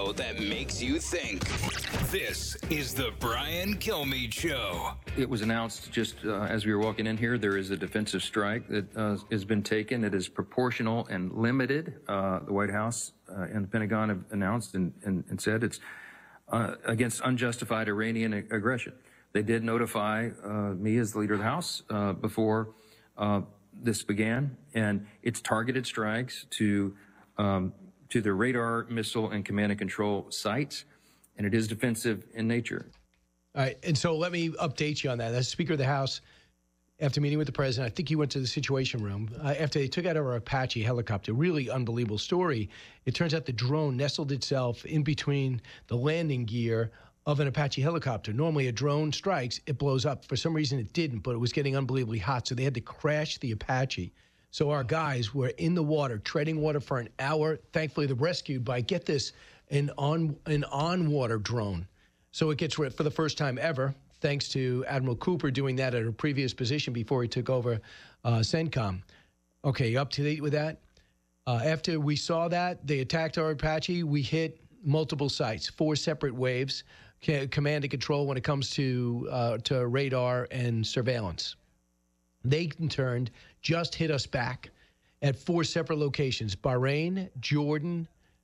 show that makes you think. This is the Brian Kilmeade Show. It was announced just as we were walking in here, there is a defensive strike that has been taken. It is proportional and limited. The White House and the Pentagon have announced and said it's against unjustified Iranian aggression. They did notify me as the leader of the House before this began, and it's targeted strikes to the radar, missile, and command and control sites, and it is defensive in nature. All right, and so let me update you on that. As Speaker of the House, after meeting with the president, I think he went to the Situation Room. After they took out our Apache helicopter, really unbelievable story. It turns out the drone nestled itself in between the landing gear of an Apache helicopter. Normally a drone strikes, it blows up. For some reason it didn't, but it was getting unbelievably hot, so they had to crash the Apache. So our guys were in the water, treading water for an hour. Thankfully, they're rescued by, get this, an on-water drone. So it gets for the first time ever, thanks to Admiral Cooper doing that at a previous position before he took over CENTCOM. Okay, you up to date with that? After we saw that, they attacked our Apache. We hit multiple sites, 4 separate waves, command and control when it comes to radar and surveillance. They, in turn, just hit us back at 4 separate locations: Bahrain, Jordan,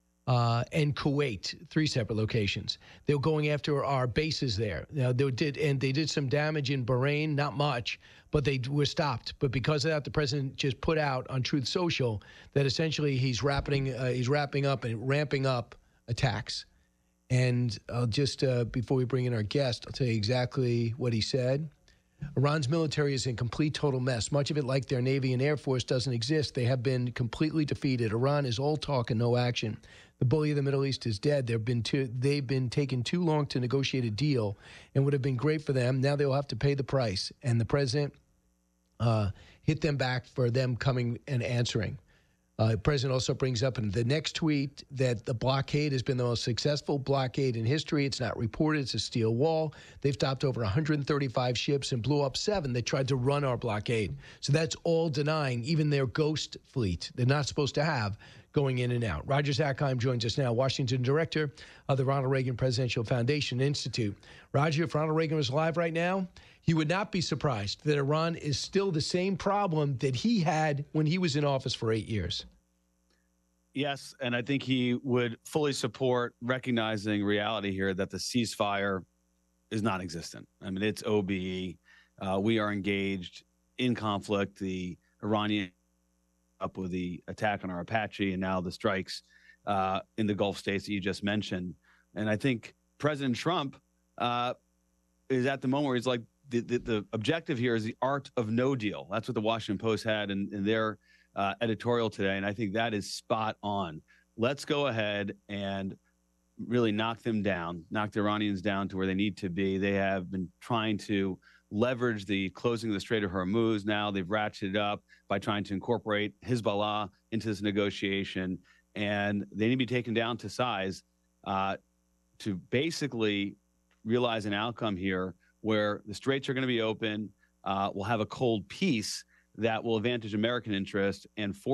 and Kuwait, 3 separate locations. They were going after our bases there. Now, they did some damage in Bahrain, not much, but they were stopped. But because of that, the president just put out on Truth Social that essentially he's wrapping up and ramping up attacks. And just before we bring in our guest, I'll tell you exactly what he said. Iran's military is in complete total mess. Much of it, like their Navy and Air Force, doesn't exist. They have been completely defeated. Iran is all talk and no action. The bully of the Middle East is dead. They've been taking too long to negotiate a deal, and would have been great for them. Now they'll have to pay the price. And the president hit them back for them coming and answering. The president also brings up in the next tweet that the blockade has been the most successful blockade in history. It's not reported. It's a steel wall. They've stopped over 135 ships and blew up 7 that tried to run our blockade. So that's all denying even their ghost fleet they're not supposed to have going in and out. Roger Zakheim joins us now, Washington director of the Ronald Reagan Presidential Foundation Institute. Roger, if Ronald Reagan was alive right now, he would not be surprised that Iran is still the same problem that he had when he was in office for 8 years. Yes, and I think he would fully support recognizing reality here that the ceasefire is non-existent. I mean, it's OBE. We are engaged in conflict. The Iranian up with the attack on our Apache and now the strikes in the Gulf states that you just mentioned. And I think President Trump is at the moment where he's like, the objective here is the art of no deal. That's what the Washington Post had in their editorial today, and I think that is spot on. Let's go ahead and really knock them down, knock the Iranians down to where they need to be. They have been trying to leverage the closing of the Strait of Hormuz. Now they've ratcheted up by trying to incorporate Hezbollah into this negotiation, and they need to be taken down to size to basically realize an outcome here where the straits are going to be open. We'll have a cold peace that will advantage American interest and force